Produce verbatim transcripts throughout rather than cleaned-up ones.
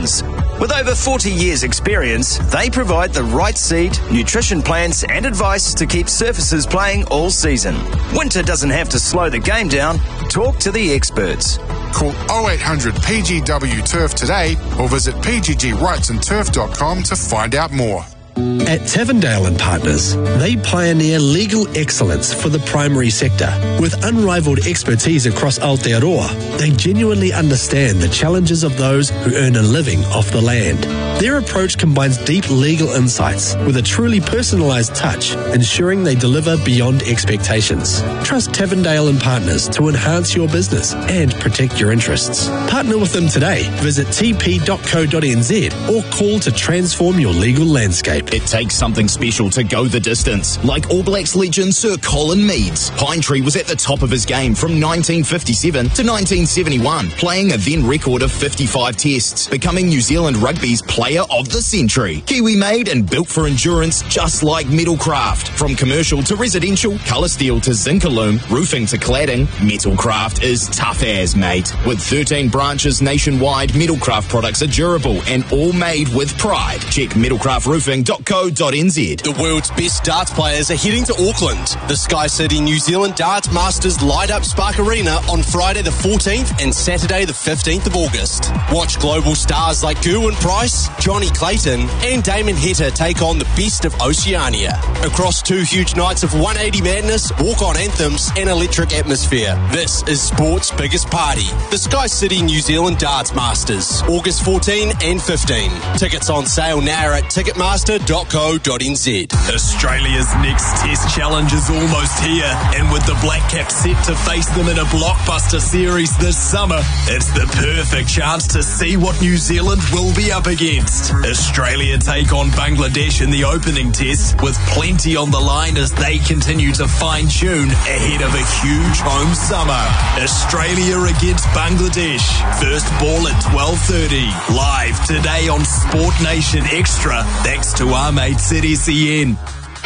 Farms. With over forty years' experience, they provide the right seed, nutrition plans and advice to keep surfaces playing all season. Winter doesn't have to slow the game down. Talk to the experts. Call oh eight hundred P G W Turf today or visit p g g rights and turf dot com to find out more. At Tavendale and Partners, they pioneer legal excellence for the primary sector. With unrivaled expertise across Aotearoa, they genuinely understand the challenges of those who earn a living off the land. Their approach combines deep legal insights with a truly personalised touch, ensuring they deliver beyond expectations. Trust Tavendale and Partners to enhance your business and protect your interests. Partner with them today. Visit t p dot co dot n z or call to transform your legal landscape. It takes something special to go the distance, like All Blacks legend Sir Colin Meads. Pinetree was at the top of his game from nineteen fifty-seven to nineteen seventy-one, playing a then record of fifty-five tests, becoming New Zealand Rugby's Player of the Century. Kiwi-made and built for endurance, just like Metalcraft. From commercial to residential, colour steel to Zincalume, roofing to cladding, Metalcraft is tough as, mate. With thirteen branches nationwide, Metalcraft products are durable and all made with pride. Check metalcraft roofing dot co dot n z. The world's best darts players are heading to Auckland. The Sky City New Zealand Darts Masters light up Spark Arena on Friday the fourteenth and Saturday the fifteenth of August. Watch global stars like Gerwyn Price, Johnny Clayton and Damon Heta take on the best of Oceania. Across two huge nights of one eighty madness, walk-on anthems and electric atmosphere. This is sport's biggest party. The Sky City New Zealand Darts Masters, August fourteenth and fifteenth. Tickets on sale now at ticketmaster dot co dot n z. Australia's next Test Challenge is almost here, and with the Black Caps set to face them in a blockbuster series this summer, it's the perfect chance to see what New Zealand will be up against. Australia take on Bangladesh in the opening test, with plenty on the line as they continue to fine-tune ahead of a huge home summer. Australia against Bangladesh. First ball at twelve thirty. Live today on Sport Nation Extra, thanks to our mates at S E N.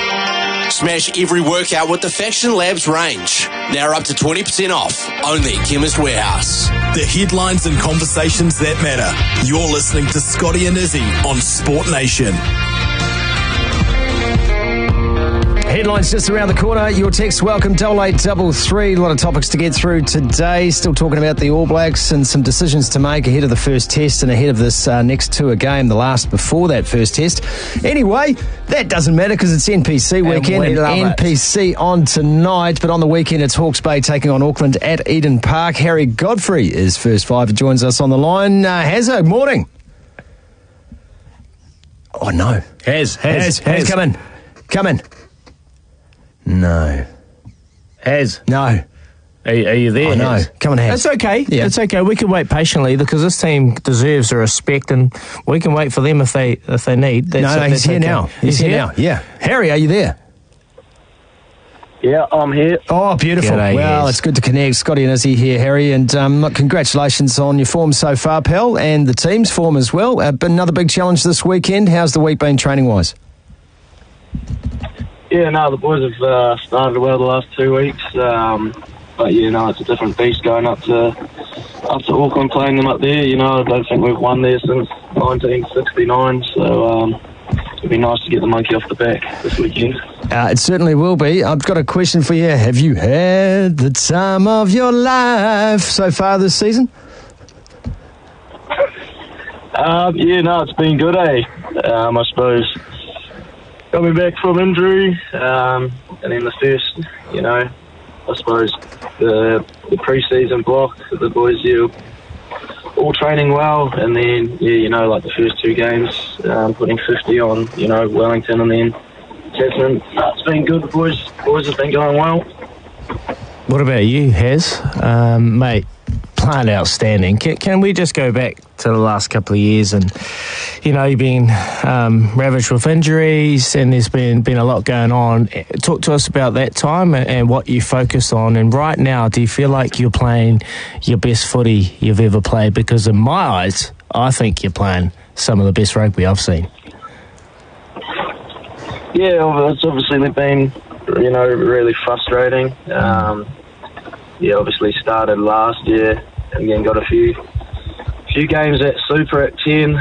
Smash every workout with the Faction Labs range. Now up to twenty percent off. Only at Chemist Warehouse. The headlines and conversations that matter. You're listening to Scotty and Izzy on Sport Nation. Headlines just around the corner. Your text, welcome, double eight double three. A lot of topics to get through today. Still talking about the All Blacks and some decisions to make ahead of the first test and ahead of this uh, next tour game, the last before that first test. Anyway, that doesn't matter because it's N P C weekend and, and N P C it. on tonight. But on the weekend, it's Hawke's Bay taking on Auckland at Eden Park. Harry Godfrey is first five. Joins us on the line. Uh, Hazzo, morning. Oh, no. Has, has, has. Has, come in. Come in. No. Has. No. Are, are you there? Oh, no. Come on, Has. It's okay. Yeah. It's okay. We can wait patiently because this team deserves a respect, and we can wait for them if they if they need. That's, no, no, he's here okay. now. He's, he's here, here now. Yeah. Harry, are you there? Yeah, I'm here. Oh, beautiful. G'day, well, yes. It's good to connect. Scotty and Izzy here, Harry, and um, look, congratulations on your form so far, pal, and the team's form as well. Uh, but another big challenge this weekend. How's the week been training-wise? Yeah, no, the boys have uh, started well the last two weeks. Um, but, you know, it's a different beast going up to up to Auckland, playing them up there. You know, I don't think we've won there since nineteen sixty-nine. So um, it'd be nice to get the monkey off the back this weekend. Uh, it certainly will be. I've got a question for you. Have you had the time of your life so far this season? Um, yeah, no, it's been good, eh? Um, I suppose coming back from injury, um, and then the first, you know, I suppose the the pre-season block, the boys, yeah, all training well, and then, yeah, you know, like the first two games, um, putting fifty on, you know, Wellington and then Tasman. It's been good, the boys, boys have been going well. What about you, Has? Um, mate, playing outstanding. Can, can we just go back to the last couple of years and, you know, you've been um, ravaged with injuries and there's been, been a lot going on. Talk to us about that time and, and what you focused on. And right now, do you feel like you're playing your best footy you've ever played? Because in my eyes, I think you're playing some of the best rugby I've seen. Yeah, it's obviously been, you know, really frustrating. Um, yeah, obviously started last year and then got a few few games at Super at ten.